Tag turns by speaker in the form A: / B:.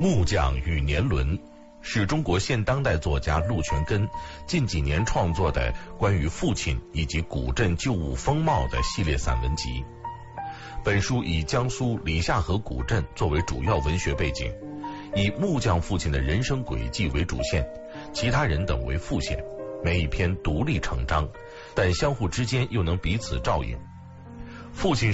A: 木匠与年轮是中国现当代作家陆全根近几年创作的关于父亲以及古镇旧物风貌的系列散文集。本书以江苏李下河古镇作为主要文学背景，以木匠父亲的人生轨迹为主线，其他人等为副线，每一篇独立成章，但相互之间又能彼此照应。父亲